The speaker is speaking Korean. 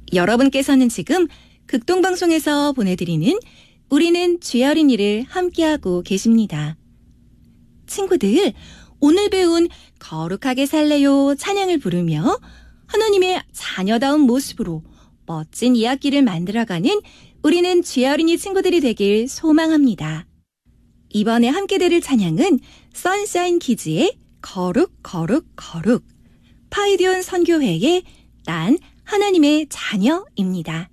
여러분께서는 지금 극동방송에서 보내드리는 우리는 주의 어린이를 함께하고 계십니다. 친구들, 오늘 배운 거룩하게 살래요 찬양을 부르며 하나님의 자녀다운 모습으로 멋진 이야기를 만들어가는 우리는 주의 어린이 친구들이 되길 소망합니다. 이번에 함께 들을 찬양은 선샤인 키즈의 거룩 거룩 거룩, 파이디온 선교회의 난 하나님의 자녀입니다.